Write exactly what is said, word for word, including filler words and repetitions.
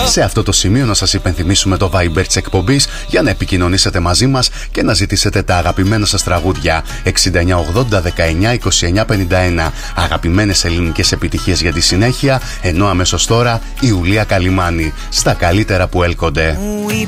Σε αυτό το σημείο να σας υπενθυμίσουμε το Viber της εκπομπής για να επικοινωνήσετε μαζί μας και να ζητήσετε τα αγαπημένα σας τραγούδια. εξήντα εννιά ογδόντα δεκαεννιά είκοσι εννιά πενήντα ένα. Αγαπημένες ελληνικές επιτυχίες για τη συνέχεια, ενώ αμέσως τώρα η Ιουλία Καλυμάνη στα καλύτερα που έλκονται.